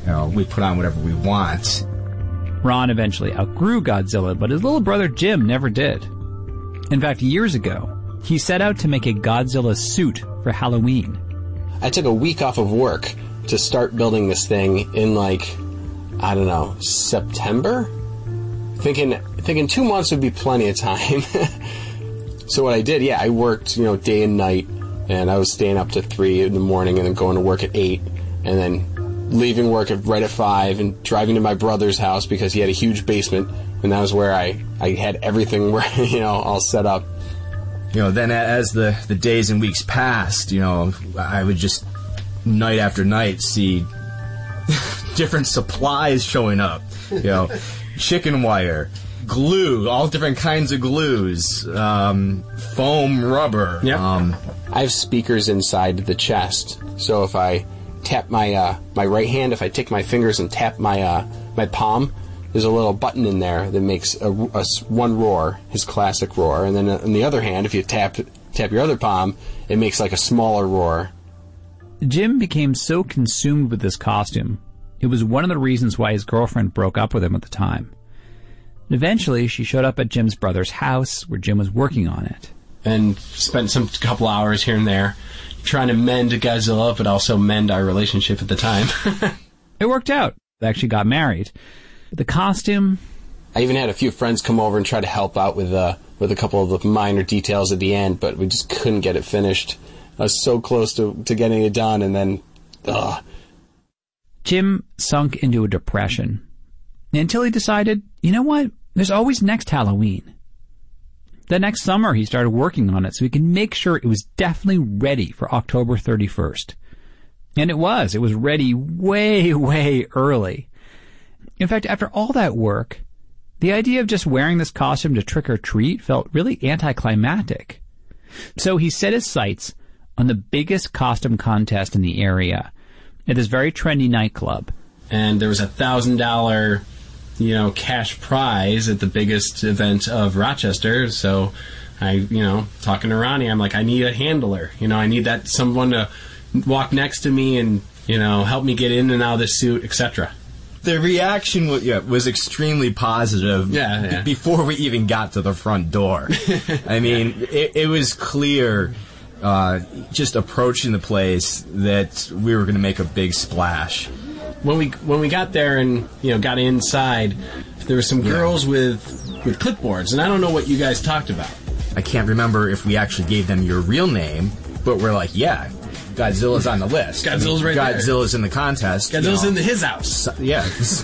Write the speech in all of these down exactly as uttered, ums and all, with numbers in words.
you know, we put on whatever we want. Ron eventually outgrew Godzilla, but his little brother Jim never did. In fact, years ago, he set out to make a Godzilla suit for Halloween. I took a week off of work to start building this thing in, like, I don't know, September? Thinking thinking two months would be plenty of time. So what I did, yeah, I worked, you know, day and night, and I was staying up to three in the morning and then going to work at eight, and then leaving work at, right at five and driving to my brother's house because he had a huge basement, and that was where I, I had everything, you know, all set up. You know, then as the, the days and weeks passed, you know, I would just, night after night, see different supplies showing up. You know, chicken wire, glue, all different kinds of glues, um, foam rubber. Yep. Um, I have speakers inside the chest, so if I tap my uh, my right hand, if I take my fingers and tap my uh, my palm, there's a little button in there that makes a, a one roar, his classic roar, and then on the other hand, if you tap tap your other palm, it makes like a smaller roar. Jim became so consumed with this costume, it was one of the reasons why his girlfriend broke up with him at the time. Eventually, she showed up at Jim's brother's house, where Jim was working on it. And spent some couple hours here and there trying to mend Godzilla, but also mend our relationship at the time. It worked out. They actually got married. The costume... I even had a few friends come over and try to help out with uh, with a couple of the minor details at the end, but we just couldn't get it finished. I was so close to, to getting it done, and then... Ugh. Jim sunk into a depression until he decided, you know what? There's always next Halloween. The next summer, he started working on it so he could make sure it was definitely ready for October thirty-first. And it was. It was ready way, way early. In fact, after all that work, the idea of just wearing this costume to trick or treat felt really anticlimactic. So he set his sights on the biggest costume contest in the area at this very trendy nightclub. And there was a thousand dollar, you know, cash prize at the biggest event of Rochester. So I, you know, talking to Ronnie, I'm like, I need a handler. You know, I need that someone to walk next to me and, you know, help me get in and out of this suit, et cetera. The reaction was, yeah, was extremely positive yeah, yeah. b- before we even got to the front door. I mean, yeah. it, it was clear, uh, just approaching the place, that we were going to make a big splash. When we when we got there and, you know, got inside, there were some girls yeah. with with clipboards, and I don't know what you guys talked about. I can't remember if we actually gave them your real name, but we're like, yeah, Godzilla's on the list. Godzilla's I mean, right Godzilla's there. in the contest. Godzilla's you know, in the, his house. So, yeah.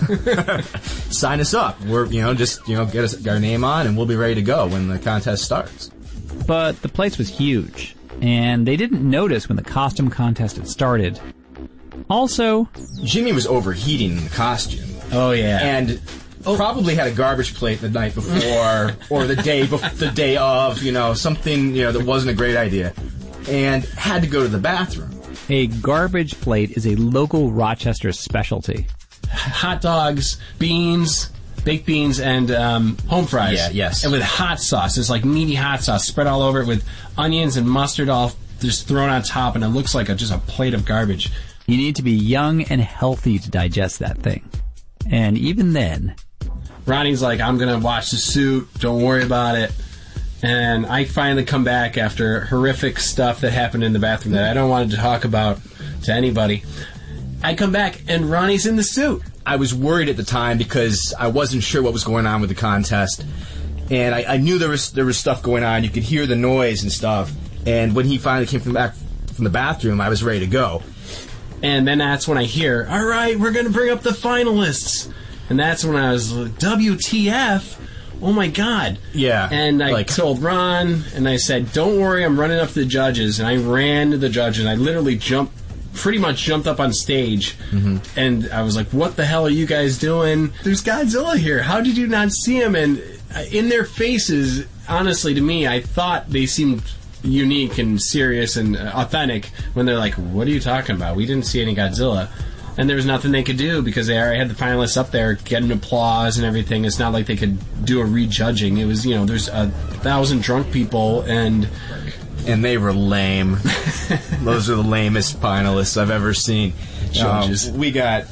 Sign us up. We're, you know, just, you know, get, us, get our name on, and we'll be ready to go when the contest starts. But the place was huge, and they didn't notice when the costume contest had started. Also, Jimmy was overheating in the costume. Oh, yeah. And oh. probably had a garbage plate the night before, or the day bef- the day of, you know, something, you know, that wasn't a great idea. And had to go to the bathroom. A garbage plate is a local Rochester specialty. Hot dogs, beans, baked beans, and um, home fries. Yeah, yes. And with hot sauce. It's like meaty hot sauce spread all over it with onions and mustard all just thrown on top, and it looks like a, just a plate of garbage. You need to be young and healthy to digest that thing. And even then... Ronnie's like, I'm going to watch the suit. Don't worry about it. And I finally come back after horrific stuff that happened in the bathroom that I don't want to talk about to anybody. I come back, and Ronnie's in the suit. I was worried at the time because I wasn't sure what was going on with the contest. And I, I knew there was there was stuff going on. You could hear the noise and stuff. And when he finally came from back from the bathroom, I was ready to go. And then that's when I hear, all right, we're going to bring up the finalists. And that's when I was like, W T F? Oh, my God. Yeah. And I like, told Ron, and I said, don't worry, I'm running up to the judges. And I ran to the judges, and I literally jumped, pretty much jumped up on stage. Mm-hmm. And I was like, what the hell are you guys doing? There's Godzilla here. How did you not see him? And in their faces, honestly, to me, I thought they seemed unique and serious and authentic when they're like, what are you talking about? We didn't see any Godzilla. And there was nothing they could do because they already had the finalists up there getting applause and everything. It's not like they could do a rejudging. It was, you know, there's a thousand drunk people and... And they were lame. Those are the lamest finalists I've ever seen. Judges. Um, we got